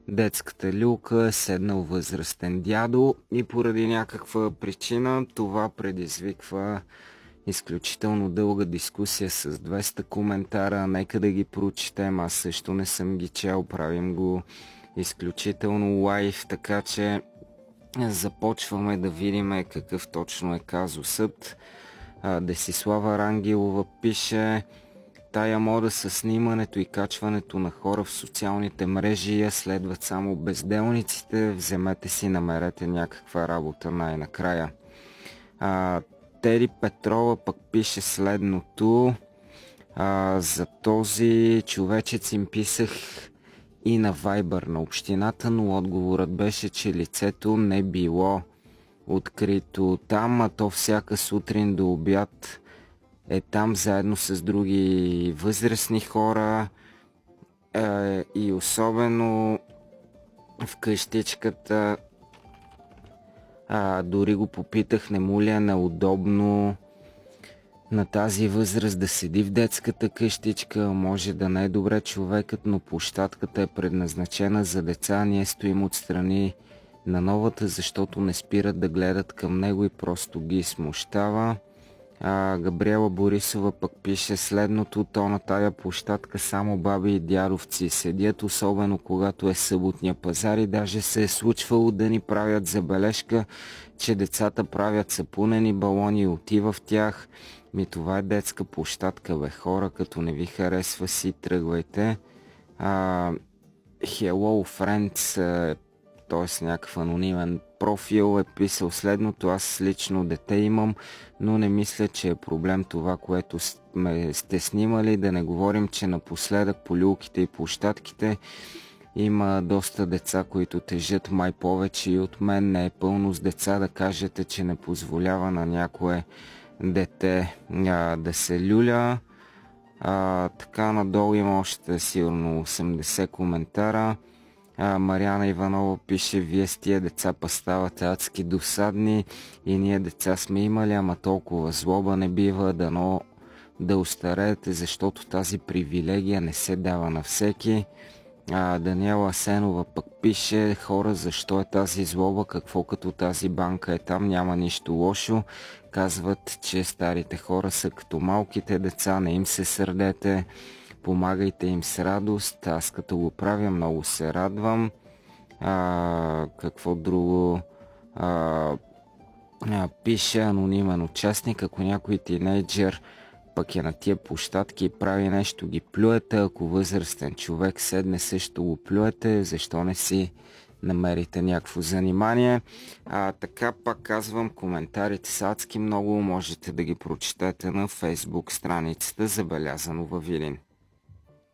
детската люлка е седнал възрастен дядо и поради някаква причина това предизвиква изключително дълга дискусия с 200 коментара. Нека да ги прочетем, аз също не съм ги чел, правим го изключително лайв, така че започваме да видим какъв точно е казусът. Десислава Рангелова пише: тая мода с снимането и качването на хора в социалните мрежи я следват само безделниците, вземете си, намерете някаква работа най-накрая. Тери Петрова пък пише следното: за този човечец им писах и на Viber на общината, но отговорът беше, че лицето не било открито там, а то всяка сутрин до обяд е там заедно с други възрастни хора, и особено в къщичката. Дори го попитах, не му ли е неудобно на тази възраст да седи в детската къщичка. Може да не е добре човекът, но площадката е предназначена за деца. Ние стоим отстрани на новата, защото не спират да гледат към него и просто ги смущава. Габриела Борисова пък пише следното: то на тая площадка само баби и дядовци седят, особено когато е съботния пазар, и даже се е случвало да ни правят забележка, че децата правят сапунени балони и отива в тях. Това е детска площадка, бе хора, като не ви харесва си тръгвайте. Hello Friends, т.е. някакъв анонимен профил, е писал следното: аз лично дете имам, но не мисля, че е проблем това, което сте снимали. Да не говорим, че напоследък по люлките и площадките има доста деца, които тежат май повече и от мен. Не е пълно с деца да кажете, че не позволява на някое дете да се люля. Така надолу има още сигурно 80 коментара. Мариана Иванова пише: вие с тия деца па ставате адски досадни, и ние деца сме имали, ама толкова злоба не бива, дано да остареете, защото тази привилегия не се дава на всеки. Даниела Асенова пък пише: хора, защо е тази злоба, какво като тази банка е там, няма нищо лошо. Казват, че старите хора са като малките деца, не им се сърдете, помагайте им с радост. Аз като го правя много се радвам. Какво друго пише анонимен участник: ако някой тинейджър пък е на тия площадки и прави нещо, ги плюете. Ако възрастен човек седне, също го плюете. Защо не си намерите някакво занимание? Така, пак казвам, коментарите са адски много, можете да ги прочетете на Facebook страницата Забелязано във Видин.